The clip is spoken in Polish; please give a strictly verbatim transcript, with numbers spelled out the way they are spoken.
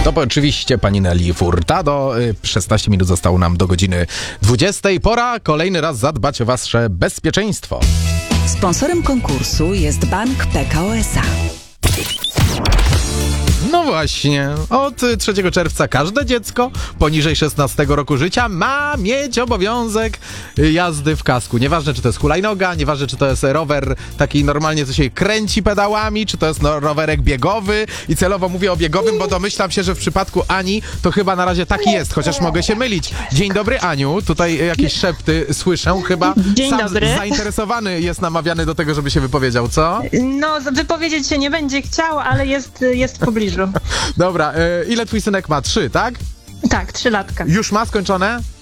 To oczywiście pani Nelly Furtado. szesnaście minut zostało nam do godziny dwudziestej. Pora kolejny raz zadbać o wasze bezpieczeństwo. Sponsorem konkursu jest Bank P K O S A. No właśnie, od trzeciego czerwca każde dziecko poniżej szesnastego roku życia ma mieć obowiązek jazdy w kasku. Nieważne, czy to jest hulajnoga, nieważne, czy to jest rower taki normalnie, co się kręci pedałami, czy to jest no, rowerek biegowy. I celowo mówię o biegowym, bo domyślam się, że w przypadku Ani to chyba na razie taki jest, chociaż mogę się mylić. Dzień dobry, Aniu. Tutaj jakieś szepty słyszę. Chyba Dzień sam dobry. zainteresowany jest namawiany do tego, żeby się wypowiedział, co? No, wypowiedzieć się nie będzie chciał, ale jest, jest w pobliżu. Dobra, e, ile twój synek ma? Trzy, tak? Tak, trzylatka. Już ma skończone?